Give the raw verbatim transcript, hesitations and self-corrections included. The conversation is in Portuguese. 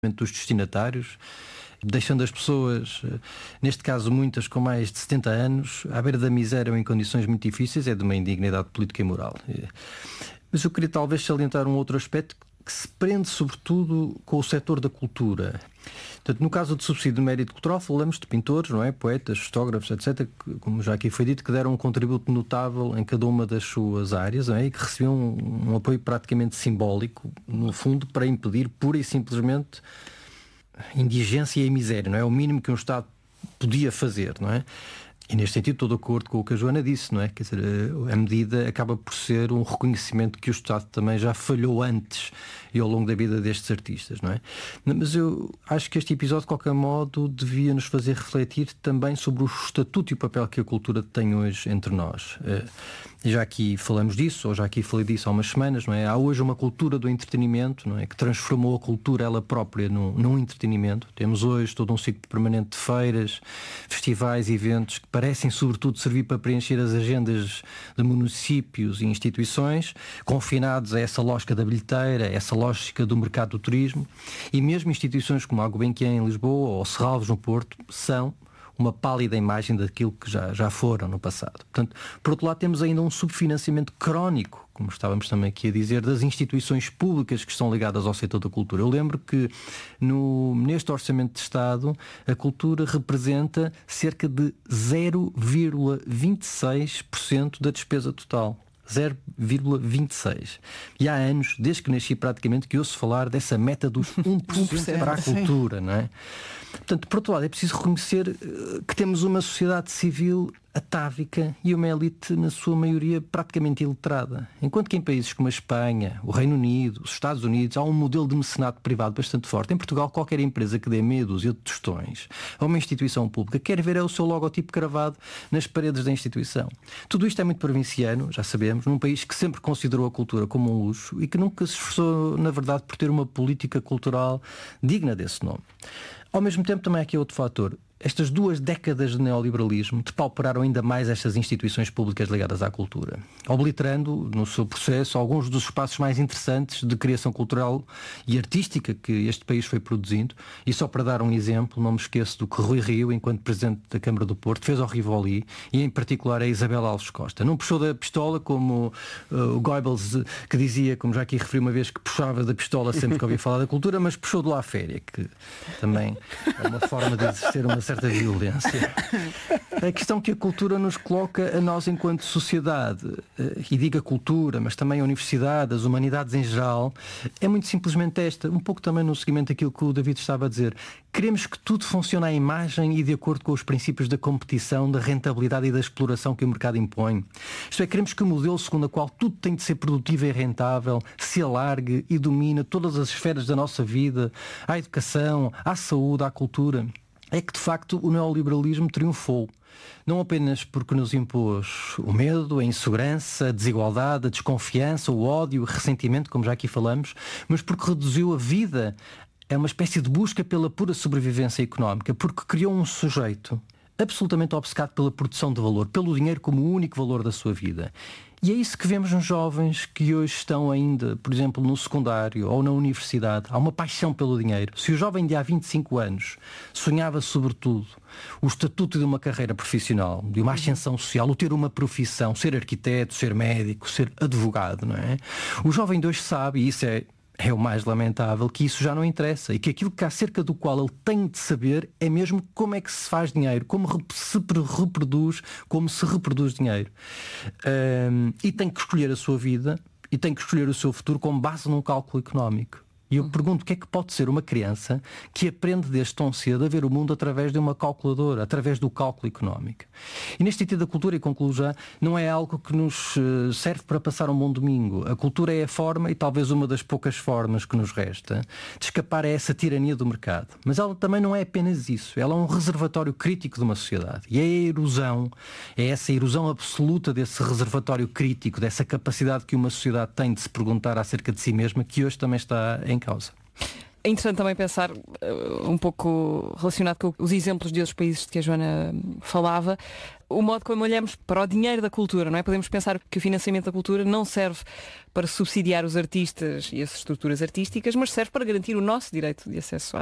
dos destinatários, deixando as pessoas, neste caso muitas com mais de setenta anos, à beira da miséria ou em condições muito difíceis. É de uma indignidade política e moral. Mas eu queria talvez salientar um outro aspecto que se prende sobretudo com o setor da cultura. Portanto, no caso do subsídio de mérito cultural, falamos de pintores, não é? Poetas, fotógrafos, etcétera, que, como já aqui foi dito, que deram um contributo notável em cada uma das suas áreas, não é? E que recebiam um, um apoio praticamente simbólico, no fundo, para impedir pura e simplesmente indigência e miséria, não é? O mínimo que um Estado podia fazer, não é? E neste sentido estou de acordo com o que a Joana disse, não é? Quer dizer, a medida acaba por ser um reconhecimento que o Estado também já falhou antes e ao longo da vida destes artistas, não é? Mas eu acho que este episódio, de qualquer modo, devia nos fazer refletir também sobre o estatuto e o papel que a cultura tem hoje entre nós. Já aqui falamos disso, ou já aqui falei disso há umas semanas, não é? Há hoje uma cultura do entretenimento, não é? Que transformou a cultura ela própria num, num entretenimento. Temos hoje todo um ciclo permanente de feiras, festivais, eventos que parecem sobretudo servir para preencher as agendas de municípios e instituições, confinados a essa lógica da bilheteira, essa lógica do mercado do turismo, e mesmo instituições como a Gulbenkian em Lisboa ou Serralves no Porto são uma pálida imagem daquilo que já, já foram no passado. Portanto, por outro lado, temos ainda um subfinanciamento crónico, como estávamos também aqui a dizer, das instituições públicas que estão ligadas ao setor da cultura. Eu lembro que no, neste Orçamento de Estado a cultura representa cerca de zero vírgula vinte e seis por cento da despesa total. zero vírgula vinte e seis. E há anos, desde que nasci praticamente, que ouço falar dessa meta dos um por cento para a cultura, não é? Portanto, por outro lado, é preciso reconhecer que temos uma sociedade civil atávica e uma elite, na sua maioria, praticamente iletrada. Enquanto que em países como a Espanha, o Reino Unido, os Estados Unidos, há um modelo de mecenato privado bastante forte. Em Portugal, qualquer empresa que dê meia dúzia de tostões a uma instituição pública quer ver é o seu logotipo cravado nas paredes da instituição. Tudo isto é muito provinciano, já sabemos, num país que sempre considerou a cultura como um luxo e que nunca se esforçou, na verdade, por ter uma política cultural digna desse nome. Ao mesmo tempo, também há aqui outro fator. Estas duas décadas de neoliberalismo depauperaram ainda mais estas instituições públicas ligadas à cultura, obliterando no seu processo alguns dos espaços mais interessantes de criação cultural e artística que este país foi produzindo. E só para dar um exemplo, não me esqueço do que Rui Rio, enquanto Presidente da Câmara do Porto, fez ao Rivoli e em particular a Isabel Alves Costa. Não puxou da pistola como uh, o Goebbels, que dizia, como já aqui referi uma vez, que puxava da pistola sempre que ouvia falar da cultura, mas puxou de lá a féria, que também é uma forma de exercer uma certa violência. A questão que a cultura nos coloca a nós enquanto sociedade, e diga cultura, mas também a universidade, as humanidades em geral, é muito simplesmente esta, um pouco também no seguimento daquilo que o David estava a dizer. Queremos que tudo funcione à imagem e de acordo com os princípios da competição, da rentabilidade e da exploração que o mercado impõe. Isto é, queremos que o modelo segundo o qual tudo tem de ser produtivo e rentável se alargue e domine todas as esferas da nossa vida, à educação, à saúde, à cultura. É que, de facto, o neoliberalismo triunfou. Não apenas porque nos impôs o medo, a insegurança, a desigualdade, a desconfiança, o ódio, o ressentimento, como já aqui falamos, mas porque reduziu a vida a uma espécie de busca pela pura sobrevivência económica, porque criou um sujeito absolutamente obcecado pela produção de valor, pelo dinheiro como o único valor da sua vida. E é isso que vemos nos jovens que hoje estão ainda, por exemplo, no secundário ou na universidade. Há uma paixão pelo dinheiro. Se o jovem de há vinte e cinco anos sonhava sobretudo o estatuto de uma carreira profissional, de uma ascensão social, o ter uma profissão, ser arquiteto, ser médico, ser advogado, não é? O jovem de hoje sabe, e isso é É o mais lamentável, que isso já não interessa e que aquilo que acerca do qual ele tem de saber é mesmo como é que se faz dinheiro, como se reproduz, como se reproduz dinheiro. Um, e tem que escolher a sua vida e tem que escolher o seu futuro com base num cálculo económico. E eu pergunto, o que é que pode ser uma criança que aprende desde tão cedo a ver o mundo através de uma calculadora, através do cálculo económico? E neste sentido, a cultura, e concluo já, não é algo que nos serve para passar um bom domingo. A cultura é a forma, e talvez uma das poucas formas que nos resta, de escapar a essa tirania do mercado. Mas ela também não é apenas isso. Ela é um reservatório crítico de uma sociedade. E é a erosão, é essa erosão absoluta desse reservatório crítico, dessa capacidade que uma sociedade tem de se perguntar acerca de si mesma, que hoje também está em causa. É interessante também pensar, uh, um pouco relacionado com os exemplos de outros países de que a Joana falava, o modo como olhamos para o dinheiro da cultura, não é? Podemos pensar que o financiamento da cultura não serve para subsidiar os artistas e as estruturas artísticas, mas serve para garantir o nosso direito de acesso